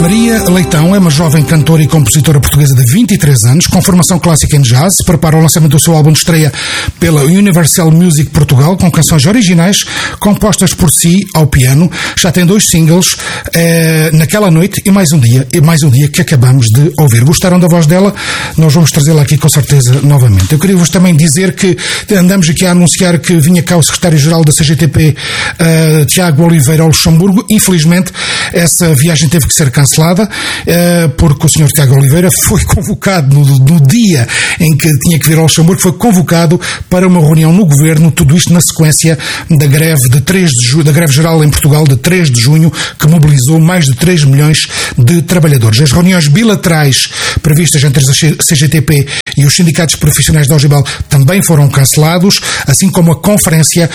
Maria Leitão é uma jovem cantora e compositora portuguesa de 23 anos, com formação clássica em jazz. Prepara o lançamento do seu álbum de estreia pela Universal Music Portugal, com canções originais compostas por si ao piano. Já tem 2 singles, Naquela Noite e Mais um Dia, que acabamos de ouvir. Gostaram da voz dela? Nós vamos trazê-la aqui com certeza novamente. Eu queria-vos também dizer que andamos aqui a anunciar que vinha cá o secretário-geral da CGTP, Tiago Oliveira, ao Luxemburgo. Infelizmente, essa viagem teve que ser cancelada, porque o Sr. Tiago Oliveira foi convocado no dia em que tinha que vir ao Luxemburgo, foi convocado para uma reunião no Governo, tudo isto na sequência da greve de 3 de junho, da greve geral em Portugal de 3 de junho, que mobilizou mais de 3 milhões de trabalhadores. As reuniões bilaterais previstas entre a CGTP e os sindicatos profissionais da OGBL também foram cancelados, assim como a conferência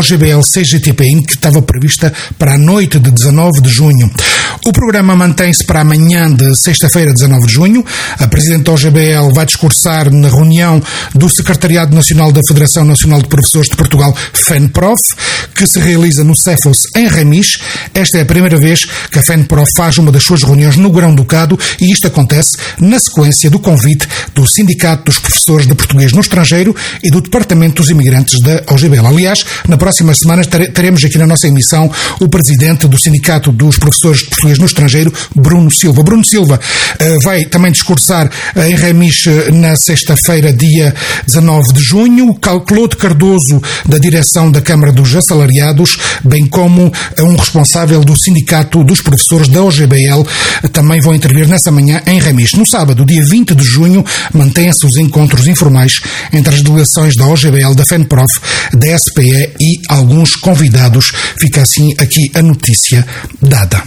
OGBL-CGTP, que estava prevista para a noite de 19 de junho. O programa mantém-se para amanhã de sexta-feira, 19 de junho. A Presidente da OGBL vai discursar na reunião do Secretariado Nacional da Federação Nacional de Professores de Portugal, FENPROF, que se realiza no Cefos, em Ramis. Esta é a primeira vez que a FENPROF faz uma das suas reuniões no Grão-Ducado, e isto acontece na sequência do convite do Sindicato dos Professores de Português no Estrangeiro e do Departamento dos Imigrantes da OGBL. Aliás, na próxima semana teremos aqui na nossa emissão o Presidente do Sindicato dos Professores de Português no Estrangeiro, Bruno Silva. Bruno Silva vai também discursar em Ramis na sexta-feira, dia 19 de junho. Claude Cardoso, da direção da Câmara dos Assalariados, bem como um responsável do Sindicato dos Professores da OGBL, também vão intervir nessa manhã em Ramis. No sábado, dia 20 de junho, mantêm-se os encontros informais entre as delegações da OGBL, da FENPROF, da SPE e alguns convidados. Fica assim aqui a notícia dada.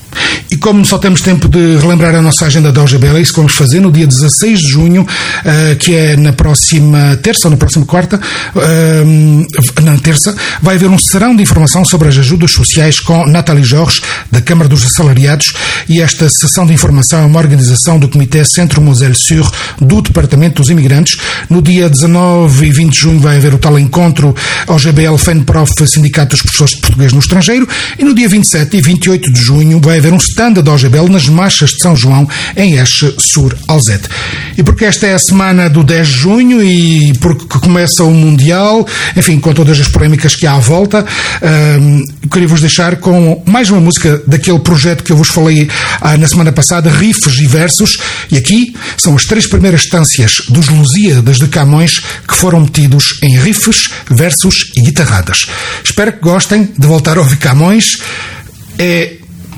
E como só temos tempo de relembrar a nossa agenda da OGBL, é isso que vamos fazer no dia 16 de junho, que é na próxima terça, ou na próxima quarta, na terça, vai haver um serão de informação sobre as ajudas sociais com Nathalie Jorge, da Câmara dos Assalariados, e esta sessão de informação é uma organização do Comitê Centro Moselle Sur do Departamento dos Imigrantes. No dia 19 e 20 de junho vai haver o tal encontro OGBL FENPROF, Sindicato dos Professores de Português no Estrangeiro, e no dia 27 e 28 de junho vai haver um stand da OGBL nas Marchas de São João, em Eche-sur-Alzette. E porque esta é a semana do 10 de junho e porque começa o Mundial, enfim, com todas as polémicas que há à volta, queria-vos deixar com mais uma música daquele projeto que eu vos falei na semana passada, Riffs e Versos, e aqui são as 3 primeiras estâncias dos Lusíadas de Camões que foram metidos em riffs, versos e guitarradas. Espero que gostem de voltar a ouvir Camões. É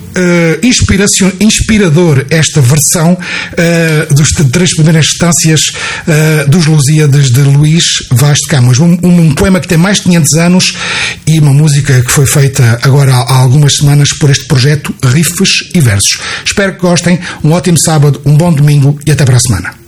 inspirador esta versão dos 3 primeiras estâncias dos Lusíadas de Luís Vaz de Camões, um poema que tem mais de 500 anos e uma música que foi feita agora há algumas semanas por este projeto Riffs e Versos. Espero que gostem, um ótimo sábado, um bom domingo e até para a semana.